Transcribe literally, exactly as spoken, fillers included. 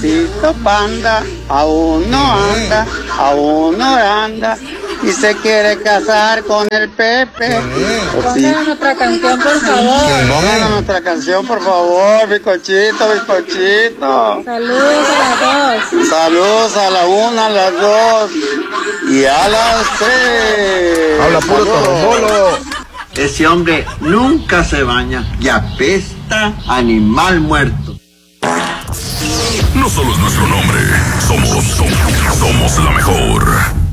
Osito Panda aún no anda, aún no anda y se quiere casar con el Pepe. Pongan nuestra canción, por favor. Pongan nuestra canción, por favor, bizcochito, bizcochito. Saludos a las dos. Saludos a la una, a las dos y a las tres. Habla puro torrojolo. Ese hombre nunca se baña y apesta animal muerto. No solo es nuestro nombre, somos, somos, somos la mejor.